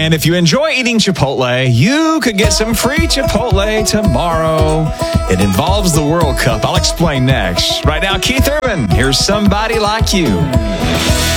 And if you enjoy eating Chipotle, you could get some free Chipotle tomorrow. It involves the World Cup. I'll explain next. Right now, Keith Urban, here's Somebody Like You.